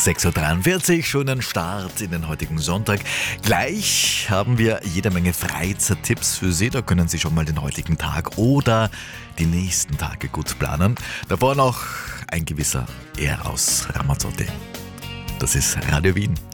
6.43 Uhr, schönen Start in den heutigen Sonntag. Gleich haben wir jede Menge Freizeittipps für Sie. Da können Sie schon mal den heutigen Tag oder die nächsten Tage gut planen. Davor noch ein gewisser R aus Ramazzotti. Das ist Radio Wien.